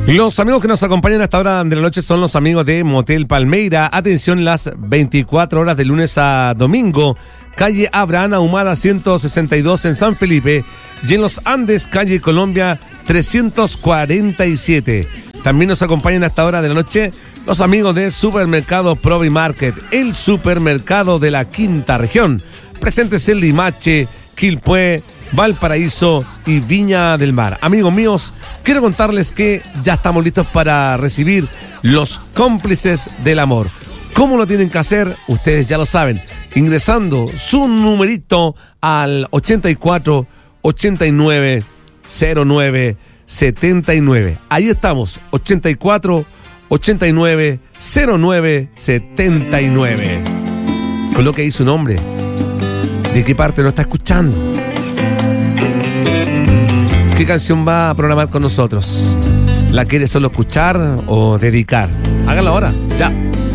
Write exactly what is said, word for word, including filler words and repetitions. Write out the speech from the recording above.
Los amigos que nos acompañan a esta hora de la noche son los amigos de Motel Palmeira. Atención, las veinticuatro horas de lunes a domingo. Calle Abraham Ahumada ciento sesenta y dos en San Felipe. Y en los Andes, calle Colombia trescientos cuarenta y siete. También nos acompañan a esta hora de la noche los amigos de Supermercado Provi Market, el supermercado de la quinta región. Presentes en Limache, Quilpué, Valparaíso y Viña del Mar. Amigos míos, quiero contarles que ya estamos listos para recibir los cómplices del amor. ¿Cómo lo tienen que hacer? Ustedes ya lo saben, ingresando su numerito al ochenta y cuatro, ochenta y nueve, cero nueve, setenta y nueve. Ahí estamos, ochenta y cuatro, ochenta y nueve, cero nueve, setenta y nueve. Coloque ahí su nombre. ¿De qué parte nos está escuchando? ¿Qué canción va a programar con nosotros? ¿La quiere solo escuchar o dedicar? Hágalo ahora, ya.